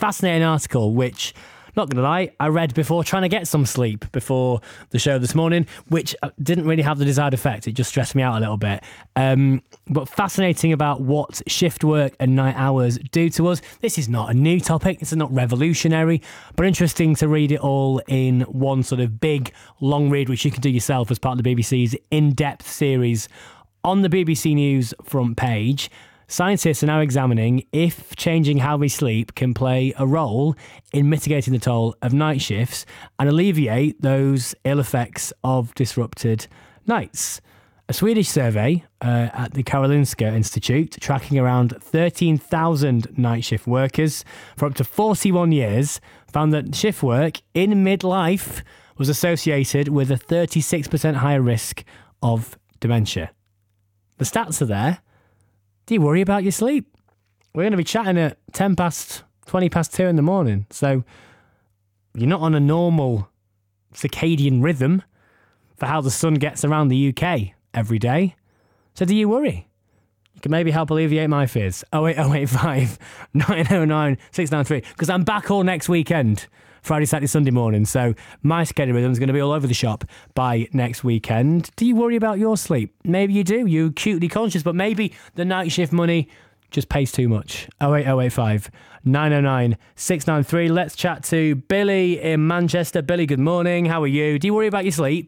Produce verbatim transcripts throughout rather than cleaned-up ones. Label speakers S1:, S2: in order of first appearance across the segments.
S1: fascinating article, which, not going to lie, I read before trying to get some sleep before the show this morning, which didn't really have the desired effect. It just stressed me out a little bit. Um, but fascinating about what shift work and night hours do to us. This is not a new topic. This is not revolutionary, but interesting to read it all in one sort of big, long read, which you can do yourself as part of the B B C's in-depth series on the B B C News front page. Scientists are now examining if changing how we sleep can play a role in mitigating the toll of night shifts and alleviate those ill effects of disrupted nights. A Swedish survey uh, at the Karolinska Institute, tracking around thirteen thousand night shift workers for up to forty-one years, found that shift work in midlife was associated with a thirty-six percent higher risk of dementia. The stats are there. Do you worry about your sleep? We're going to be chatting at ten past, twenty past two in the morning. So you're not on a normal circadian rhythm for how the sun gets around the U K every day. So do you worry? You can maybe help alleviate my fears. oh eight oh eight five, nine oh nine, six nine three. Because I'm back all next weekend. Friday, Saturday, Sunday morning. So my schedule rhythm is going to be all over the shop by next weekend. Do you worry about your sleep? Maybe you do. You're acutely conscious, but maybe the night shift money just pays too much. oh eight oh eight five, nine oh nine, six nine three. Let's chat to Billy in Manchester. Billy, good morning. How are you? Do you worry about your sleep?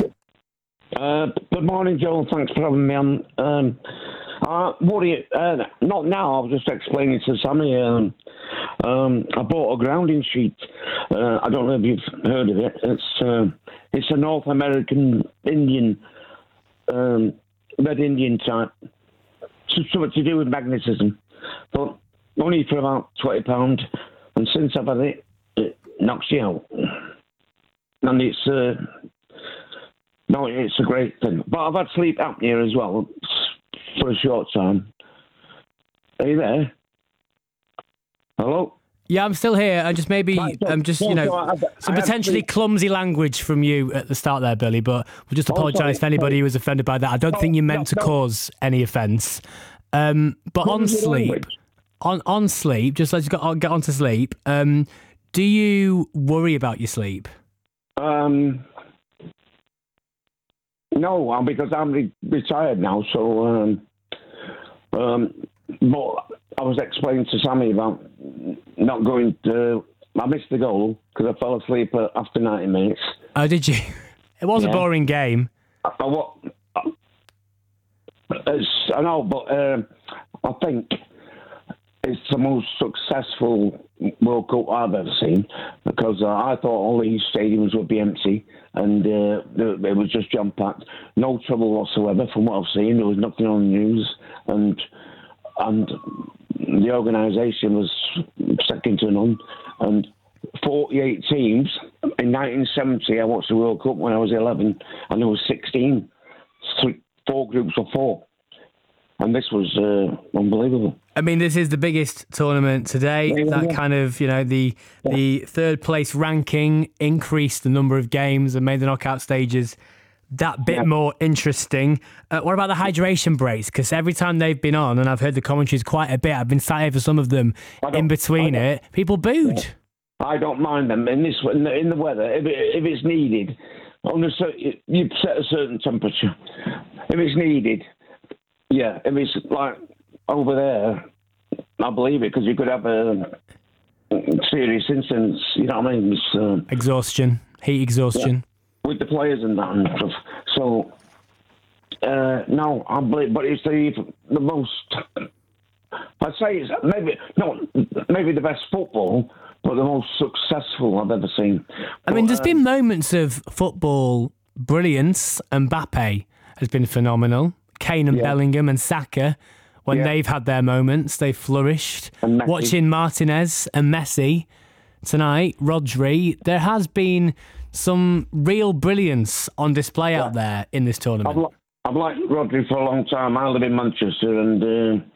S2: Uh, good morning, Joel. Thanks for having me on. Um, uh, worry, uh, not now. I was just explaining to Sammy. Um, um, I bought a grounding sheet. Uh, I don't know if you've heard of it. It's uh, it's a North American Indian, um, Red Indian type. It's something to do with magnetism, but only for about twenty pounds. And since I've had it, it knocks you out. And it's uh, no, it's a great thing. But I've had sleep apnea as well for a short time. Are you there? Hello?
S1: Yeah, I'm still here. I'm just maybe, I'm just, you know, some potentially clumsy language from you at the start there, Billy, but we'll just apologise to anybody who was offended by that. I don't think you meant to cause any offence. Um, but on sleep, on, on sleep, just let's get on, get on to sleep, um, do you worry about your sleep?
S2: Um, no, because I'm re- retired now, so, um, um, but I was explaining to Sammy about not going to. I missed the goal because I fell asleep after ninety minutes.
S1: Oh, did you? It was yeah. a boring game.
S2: I, I, what, it's, I know, but uh, I think it's the most successful World Cup I've ever seen because uh, I thought all these stadiums would be empty and uh, it was just jam-packed. No trouble whatsoever from what I've seen. There was nothing on the news and and the organisation was second to none. And forty-eight teams. In nineteen seventy, I watched the World Cup when I was eleven, and there was sixteen. Three, four groups of four. And this was uh, unbelievable.
S1: I mean, this is the biggest tournament today.
S2: Yeah, yeah,
S1: that
S2: yeah.
S1: kind of, you know, the
S2: Yeah.
S1: the third place ranking increased the number of games and made the knockout stages that bit
S2: Yeah.
S1: more interesting. Uh, what about the hydration breaks? Because every time they've been on, and I've heard the commentaries quite a bit, I've been sat here for some of them in between it, people booed.
S2: Yeah. I don't mind them in this in the, in the weather if it, if it's needed. On a certain, you set a certain temperature. If it's needed, yeah. If it's like over there, I believe it because you could have a serious incidents. You know what I mean? It's, uh,
S1: exhaustion, heat exhaustion.
S2: Yeah. With the players and that and stuff. So, uh, no, I believe, but it's the the most. I'd say it's maybe not maybe the best football, but the most successful I've ever seen.
S1: I
S2: but,
S1: mean, there's
S2: uh,
S1: been moments of football brilliance. Mbappe has been phenomenal. Kane and
S2: Yeah.
S1: Bellingham and Saka, when
S2: Yeah.
S1: they've had their moments, they've flourished.
S2: And Messi.
S1: Watching Martinez and Messi tonight, Rodri, there has been some real brilliance on display out there in this tournament.
S2: I've, li- I've liked Rodri for a long time. I live in Manchester, and uh,